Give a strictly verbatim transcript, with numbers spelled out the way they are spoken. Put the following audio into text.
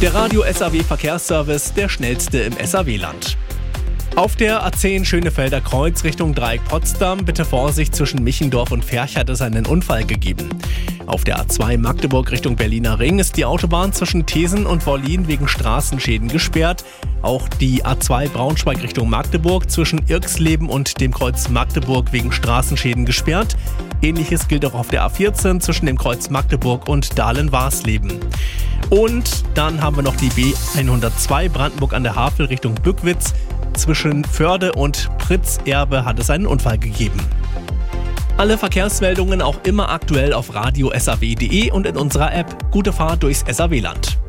Der Radio S A W Verkehrsservice, der schnellste im S A W-Land. Auf der A zehn Schönefelder Kreuz Richtung Dreieck Potsdam bitte Vorsicht, zwischen Michendorf und Ferch hat es einen Unfall gegeben. Auf der A zwei Magdeburg Richtung Berliner Ring ist die Autobahn zwischen Thesen und Wollin wegen Straßenschäden gesperrt. Auch die A zwei Braunschweig Richtung Magdeburg zwischen Irxleben und dem Kreuz Magdeburg wegen Straßenschäden gesperrt. Ähnliches gilt auch auf der A vierzehn zwischen dem Kreuz Magdeburg und Dahlen-Warsleben. Und dann haben wir noch die B hundertzwei Brandenburg an der Havel Richtung Bückwitz. Zwischen Förde und Pritzerbe hat es einen Unfall gegeben. Alle Verkehrsmeldungen auch immer aktuell auf radio s a w punkt d e und in unserer App. Gute Fahrt durchs S A W-Land.